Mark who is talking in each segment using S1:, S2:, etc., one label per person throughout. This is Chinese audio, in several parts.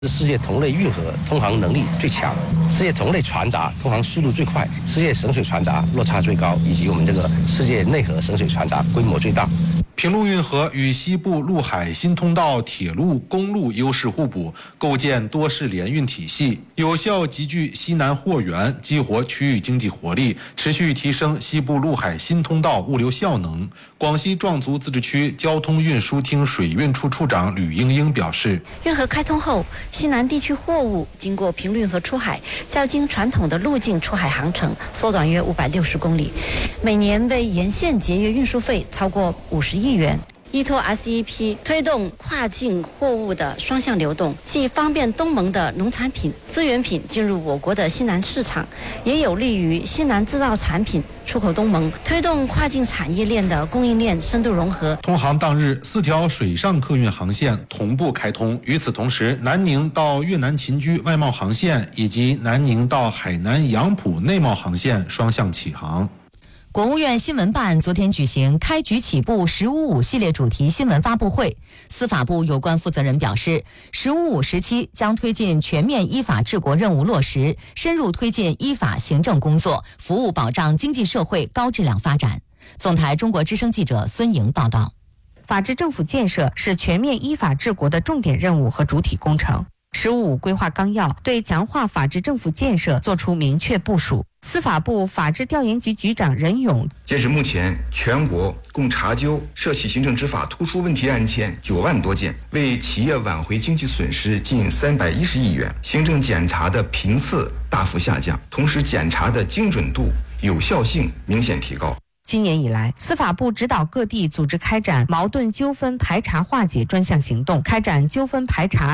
S1: 世界同类运河通航能力最强，世界同类船闸通航速度最快，世界省水船闸落差最高，以及我们这个世界内河省水船闸规模最大。
S2: 平陆运河与西部陆海新通道铁路、公路优势互补，构建多式联运体系，有效集聚西南货源，激活区域经济活力，持续提升西部陆海新通道物流效能。广西壮族自治区交通运输厅水运处处长吕英英表示，
S3: 运河开通后，西南地区货物经过平陆运河出海，较经传统的路径出海航程缩短约560公里，每年为沿线节约运输费超过50亿元。依托 RCEP 推动跨境货物的双向流动，既方便东盟的农产品、资源品进入我国的西南市场，也有利于西南制造产品出口东盟，推动跨境产业链的供应链深度融合。
S2: 通航当日，4条水上客运航线同步开通。与此同时，南宁到越南秦居外贸航线以及南宁到海南杨浦内贸航线双向启航。
S4: 国务院新闻办昨天举行开局起步“1055”系列主题新闻发布会，司法部有关负责人表示，“1055”时期将推进全面依法治国任务落实，深入推进依法行政工作，服务保障经济社会高质量发展。总台中国之声记者孙莹报道。
S5: 法治政府建设是全面依法治国的重点任务和主体工程。“1055”规划纲要对强化法治政府建设作出明确部署。司法部法制调研局局长任勇，
S6: 截至目前，全国共查究涉系行政执法突出问题案件9万多件，为企业挽回经济损失近310亿元，行政检查的频次大幅下降，同时检查的精准度、有效性明显提高。
S5: 今年以来，司法部指导各地组织开展矛盾纠纷排查化解专项行动，开展纠纷排查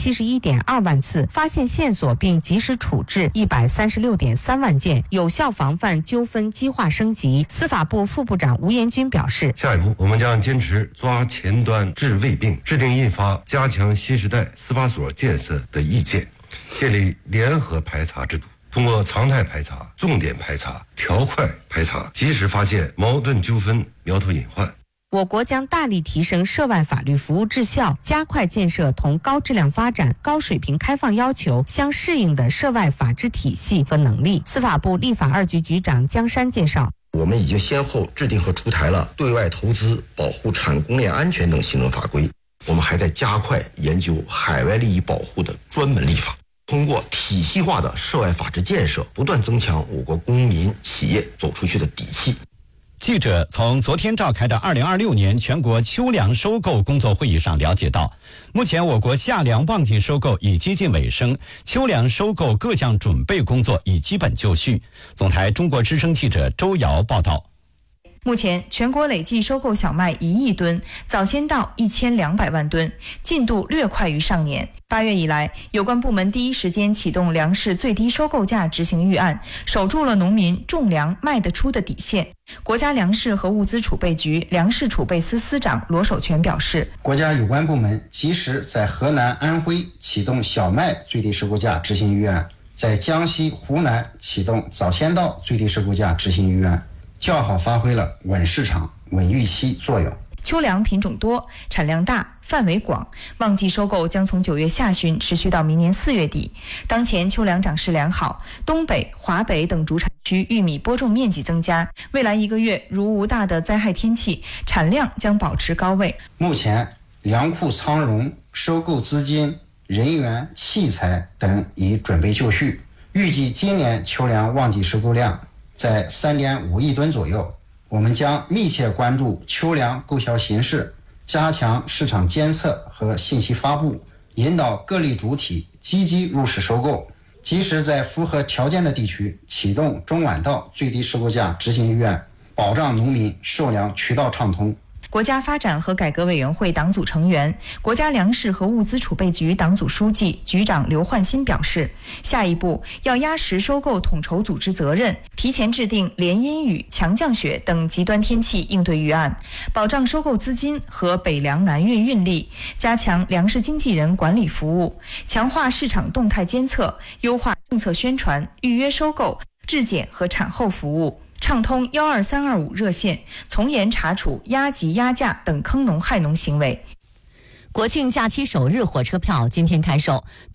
S5: 471.2万次，发现线索并及时处置136.3万件，有效防范纠纷激化升级。司法部副部长吴延军表示，
S7: 下一步我们将坚持抓前端治未病，制定印发加强新时代司法所建设的意见，建立联合排查制度，通过常态排查、重点排查、条块排查，及时发现矛盾纠纷苗头隐患。
S5: 我国将大力提升涉外法律服务质效，加快建设同高质量发展、高水平开放要求相适应的涉外法治体系和能力。司法部立法2局局长江山介绍，
S8: 我们已经先后制定和出台了对外投资保护产供链安全等行政法规，我们还在加快研究海外利益保护的专门立法，通过体系化的涉外法治建设，不断增强我国公民企业走出去的底气。
S9: 记者从昨天召开的2026年全国秋粮收购工作会议上了解到，目前我国夏粮旺季收购已接近尾声，秋粮收购各项准备工作已基本就绪。总台中国之声记者周瑶报道。
S10: 目前，全国累计收购小麦1亿吨，早先到1200万吨，进度略快于上年。8月以来，有关部门第一时间启动粮食最低收购价执行预案，守住了农民种粮卖得出的底线。国家粮食和物资储备局粮食储备司司长罗守全表示，
S11: 国家有关部门及时在河南、安徽启动小麦最低收购价执行预案，在江西、湖南启动早先到最低收购价执行预案，较好发挥了稳市场、稳预期作用。
S10: 秋粮品种多，产量大，范围广，旺季收购将从9月下旬持续到明年4月底。当前秋粮长势良好，东北、华北等主产区玉米播种面积增加，未来1个月如无大的灾害天气，产量将保持高位。
S11: 目前粮库仓容、收购资金、人员、器材等已准备就绪，预计今年秋粮旺季收购量在3.5亿吨左右。我们将密切关注秋粮购销形势，加强市场监测和信息发布，引导各类主体积极入市收购，及时在符合条件的地区启动中晚稻最低收购价执行预案，保障农民售粮渠道畅通。
S10: 国家发展和改革委员会党组成员、国家粮食和物资储备局党组书记、局长刘焕新表示，下一步要压实收购统筹组织责任，提前制定连阴雨、强降雪等极端天气应对预案，保障收购资金和北粮南运运力，加强粮食经纪人管理服务，强化市场动态监测，优化政策宣传、预约收购、质检和产后服务，畅通12325热线，从严查处压级压价等坑农害农行为。
S4: 国庆假期首日火车票今天开售。